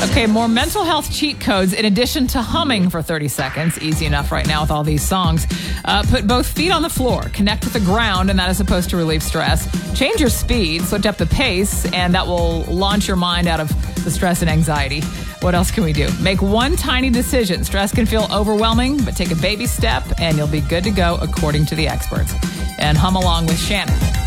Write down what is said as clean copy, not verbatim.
Okay, more mental health cheat codes in addition to humming for 30 seconds. Easy enough right now with all these songs. Put both feet on the floor. Connect with the ground, and that is supposed to relieve stress. Change your speed, switch up the pace, and that will launch your mind out of the stress and anxiety. What else can we do? Make one tiny decision. Stress can feel overwhelming, but take a baby step, and you'll be good to go according to the experts. And hum along with Shannon.